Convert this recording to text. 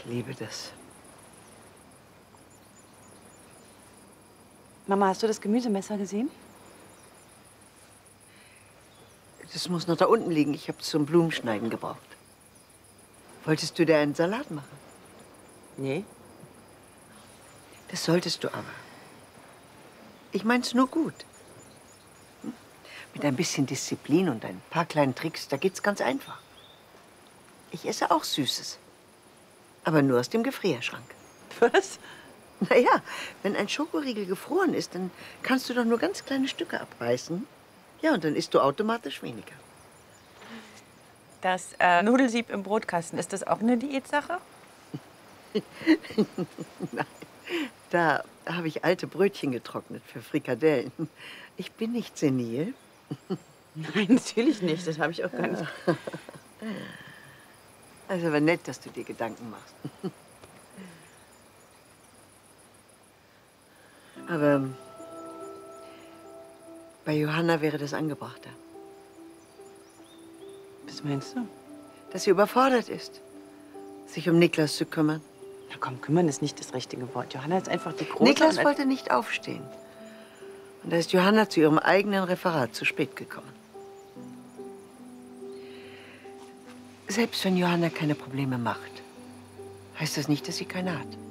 liebe das. Mama, hast du das Gemüsemesser gesehen? Das muss noch da unten liegen. Ich habe es zum Blumenschneiden gebraucht. Wolltest du dir einen Salat machen? Nee. Das solltest du aber. Ich mein's nur gut. Mit ein bisschen Disziplin und ein paar kleinen Tricks, da geht's ganz einfach. Ich esse auch Süßes. Aber nur aus dem Gefrierschrank. Was? Naja, wenn ein Schokoriegel gefroren ist, dann kannst du doch nur ganz kleine Stücke abreißen. Ja, und dann isst du automatisch weniger. Das Nudelsieb im Brotkasten, ist das auch eine Diätsache? Nein, da habe ich alte Brötchen getrocknet für Frikadellen. Ich bin nicht senil. Nein, natürlich nicht. Das habe ich auch gar nicht. Also aber nett, dass du dir Gedanken machst. Aber bei Johanna wäre das angebrachter. Was meinst du? Dass sie überfordert ist, sich um Niklas zu kümmern. Na komm, kümmern ist nicht das richtige Wort. Johanna ist einfach die Große. Niklas wollte nicht aufstehen. Und da ist Johanna zu ihrem eigenen Referat zu spät gekommen. Selbst wenn Johanna keine Probleme macht, heißt das nicht, dass sie keine hat.